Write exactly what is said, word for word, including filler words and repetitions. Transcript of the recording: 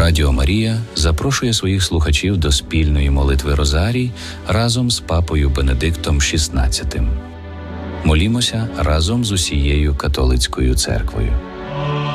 Радіо Марія запрошує своїх слухачів до спільної молитви Розарій разом з папою Бенедиктом шістнадцятим. Молімося разом з усією католицькою церквою.